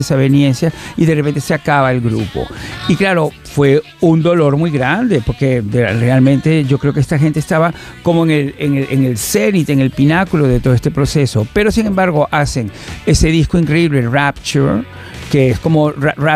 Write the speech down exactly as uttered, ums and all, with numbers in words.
desaveniencias y de repente se acaba el grupo. Y claro, fue un dolor muy grande porque de, realmente yo creo que esta gente estaba como en el, en el, en el cenit, en el pináculo de todo este proceso. Pero sin embargo hacen ese disco increíble, Rapture, que es como rap,